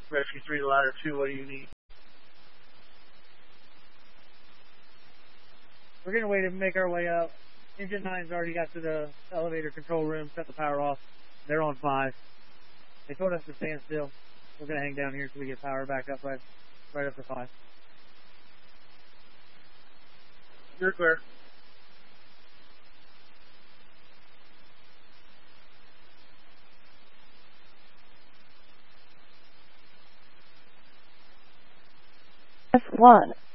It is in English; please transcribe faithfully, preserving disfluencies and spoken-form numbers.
Rescue three, ladder two, what do you need? We're going to wait and make our way up. Engine nine's already got to the elevator control room, set the power off. They're on five. They told us to stand still. We're going to hang down here until we get power back up right, right up to five. You're clear. F one.